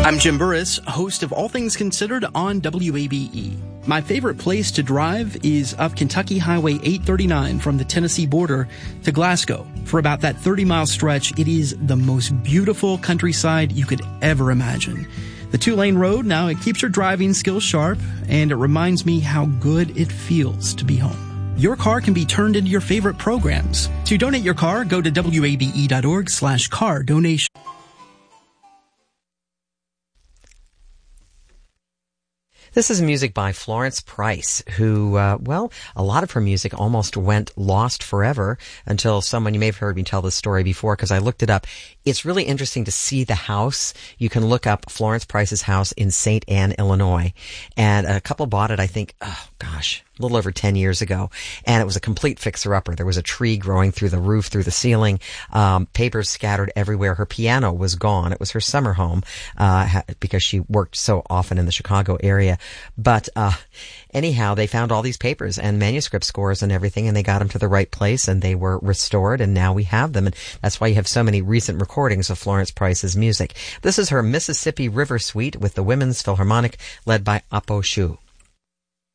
I'm Jim Burris, host of All Things Considered on WABE. My favorite place to drive is up Kentucky Highway 839 from the Tennessee border to Glasgow. For about that 30-mile stretch, it is the most beautiful countryside you could ever imagine. The 2-lane road, now it keeps your driving skills sharp, and it reminds me how good it feels to be home. Your car can be turned into your favorite programs. To donate your car, go to wabe.org/car donation. This is music by Florence Price, who, a lot of her music almost went lost forever until someone, you may have heard me tell this story before because I looked it up. It's really interesting to see the house. You can look up Florence Price's house in St. Anne, Illinois. And a couple bought it, I think, a little over 10 years ago. And it was a complete fixer-upper. There was a tree growing through the roof, through the ceiling, papers scattered everywhere. Her piano was gone. It was her summer home, because she worked so often in the Chicago area. But, anyhow, they found all these papers and manuscript scores and everything, and they got them to the right place, and they were restored, and now we have them. And that's why you have so many recent recordings of Florence Price's music. This is her Mississippi River Suite with the Women's Philharmonic, led by Apo Shu.